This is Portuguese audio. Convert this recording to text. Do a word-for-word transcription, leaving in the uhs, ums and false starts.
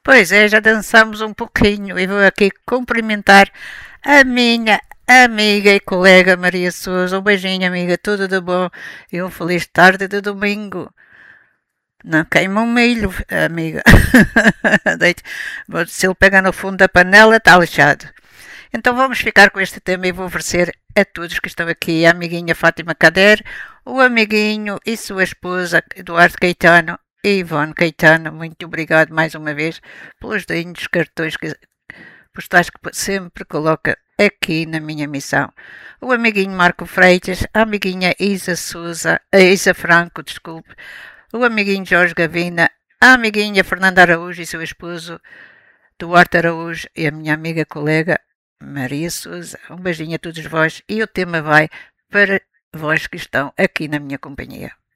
Pois é, já dançamos um pouquinho e vou aqui cumprimentar a minha amiga e colega Maria Souza. Um beijinho, amiga, tudo de bom e um feliz tarde de domingo. Não queima um milho, amiga. Deite- Se ele pega no fundo da panela, está lixado. Então vamos ficar com este tema e vou oferecer a todos que estão aqui a amiguinha Fátima Cader, o amiguinho e sua esposa Eduardo Caetano e Ivone Caetano. Muito obrigado mais uma vez pelos lindos cartões que, postais que sempre coloca aqui na minha missão. O amiguinho Marco Freitas, a amiguinha Isa Souza, a Isa Franco, desculpe, o amiguinho Jorge Gavina, a amiguinha Fernanda Araújo e seu esposo Duarte Araújo e a minha amiga colega Maria Souza. Um beijinho a todos vós e o tema vai para vós que estão aqui na minha companhia.